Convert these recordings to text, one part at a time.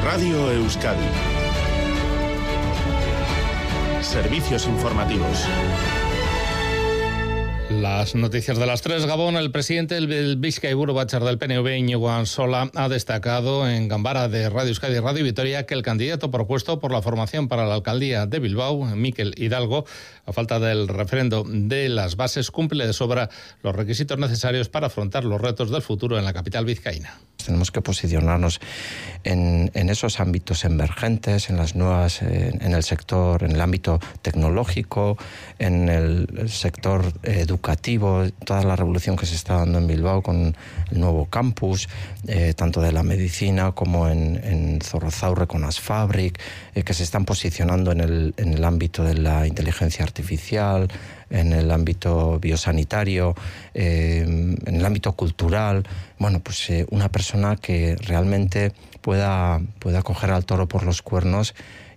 Radio Euskadi. Servicios informativos. Las noticias de las 3. Gabón, el presidente del Bizkaiburu Batzar del PNV, Íñigo Ansola, ha destacado en Ganbara de Radio Euskadi y Radio Vitoria que el candidato propuesto por la formación para la alcaldía de Bilbao, Mikel Hidalgo, a falta del referendo de las bases, cumple de sobra los requisitos necesarios para afrontar los retos del futuro en la capital vizcaína. Tenemos que posicionarnos en esos ámbitos emergentes, en las nuevas, en el sector, en el ámbito tecnológico, en el sector educativo, toda la revolución que se está dando en Bilbao con el nuevo campus, tanto de la medicina como en Zorrozaurre con Asfabric, que se están posicionando en el ámbito de la inteligencia artificial, en el ámbito biosanitario, en el ámbito cultural. Bueno, pues una persona que realmente pueda coger al toro por los cuernos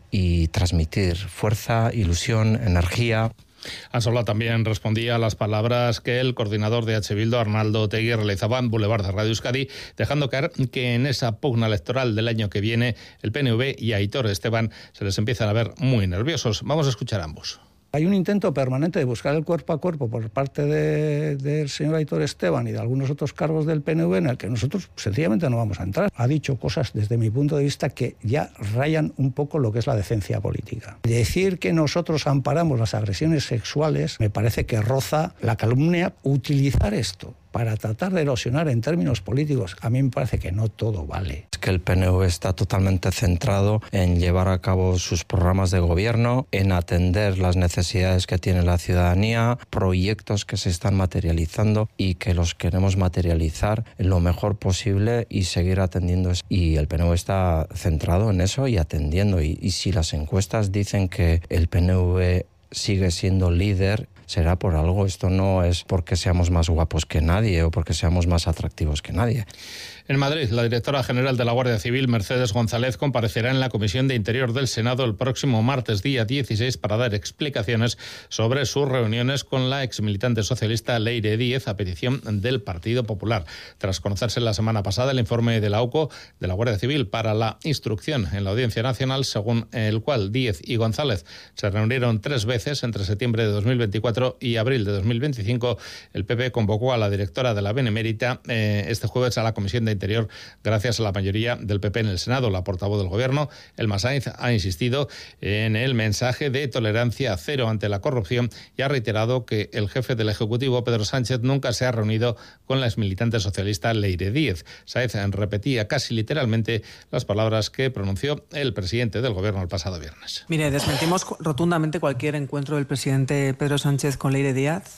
y transmitir fuerza, ilusión, energía. Ansola también respondía a las palabras que el coordinador de H. Bildu, Arnaldo Otegi, realizaba en Boulevard de Radio Euskadi, dejando caer que en esa pugna electoral del año que viene el PNV y Aitor Esteban se les empiezan a ver muy nerviosos. Vamos a escuchar a ambos. Hay un intento permanente de buscar el cuerpo a cuerpo por parte del señor Aitor Esteban y de algunos otros cargos del PNV en el que nosotros sencillamente no vamos a entrar. Ha dicho cosas desde mi punto de vista que ya rayan un poco lo que es la decencia política. Decir que nosotros amparamos las agresiones sexuales me parece que roza la calumnia. Utilizar esto para tratar de erosionar en términos políticos, a mí me parece que no todo vale. Es que el PNV está totalmente centrado en llevar a cabo sus programas de gobierno, en atender las necesidades que tiene la ciudadanía, proyectos que se están materializando y que los queremos materializar lo mejor posible y seguir atendiendo eso. Y el PNV está centrado en eso y atendiendo. Y si las encuestas dicen que el PNV sigue siendo líder, será por algo. Esto no es porque seamos más guapos que nadie o porque seamos más atractivos que nadie. En Madrid, la directora general de la Guardia Civil, Mercedes González, comparecerá en la Comisión de Interior del Senado el próximo martes, día 16, para dar explicaciones sobre sus reuniones con la exmilitante socialista Leire Díez, a petición del Partido Popular. Tras conocerse la semana pasada el informe de la AUCO de la Guardia Civil para la instrucción en la Audiencia Nacional, según el cual Díez y González se reunieron 3 veces entre septiembre de 2024 y abril de 2025, el PP convocó a la directora de la Benemérita este jueves a la Comisión de Interior gracias a la mayoría del PP en el Senado. La portavoz del Gobierno, Elma Sainz, ha insistido en el mensaje de tolerancia cero ante la corrupción y ha reiterado que el jefe del Ejecutivo, Pedro Sánchez, nunca se ha reunido con la exmilitante socialista Leire Díez. Sainz repetía casi literalmente las palabras que pronunció el presidente del Gobierno el pasado viernes. Mire, desmentimos rotundamente cualquier encuentro del presidente Pedro Sánchez con Leire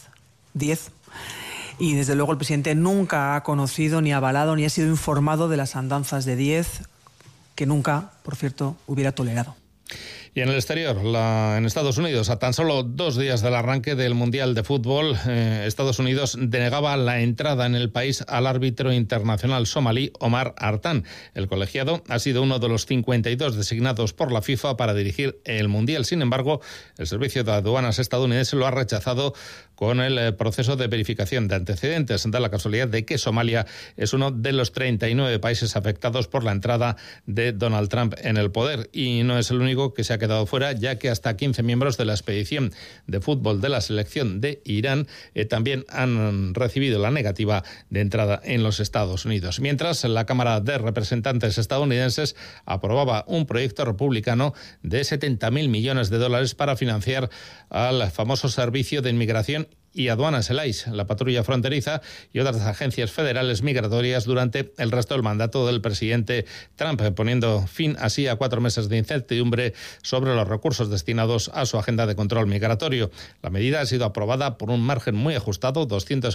Díez. Y desde luego el presidente nunca ha conocido, ni avalado, ni ha sido informado de las andanzas de Díez, que nunca, por cierto, hubiera tolerado. Y en el exterior, en Estados Unidos, a tan solo 2 días del arranque del Mundial de Fútbol, Estados Unidos denegaba la entrada en el país al árbitro internacional somalí Omar Artan. El colegiado ha sido uno de los 52 designados por la FIFA para dirigir el Mundial. Sin embargo, el Servicio de Aduanas estadounidense lo ha rechazado con el proceso de verificación de antecedentes. Da la casualidad de que Somalia es uno de los 39 países afectados por la entrada de Donald Trump en el poder. Y no es el único que se ha quedado fuera, ya que hasta 15 miembros de la expedición de fútbol de la selección de Irán también han recibido la negativa de entrada en los Estados Unidos. Mientras, la Cámara de Representantes estadounidenses aprobaba un proyecto republicano de $70.000 millones para financiar al famoso Servicio de Inmigración y Aduanas, el ICE, la patrulla fronteriza y otras agencias federales migratorias durante el resto del mandato del presidente Trump, poniendo fin así a 4 meses de incertidumbre sobre los recursos destinados a su agenda de control migratorio. La medida ha sido aprobada por un margen muy ajustado,